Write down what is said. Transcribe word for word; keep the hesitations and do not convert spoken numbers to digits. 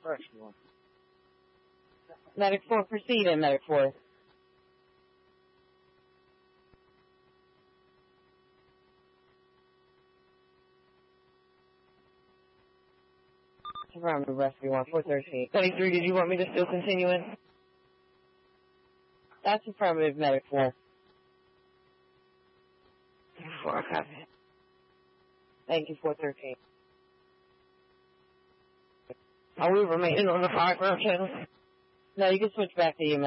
Medic four, proceed in Medic four. Affirmative, rescue one, four thirteen. twenty-three, did you want me to still continue in? That's affirmative, Medic four. four, copy. Thank you, four thirteen. Are we remaining on the fire channel? No, you can switch back to you,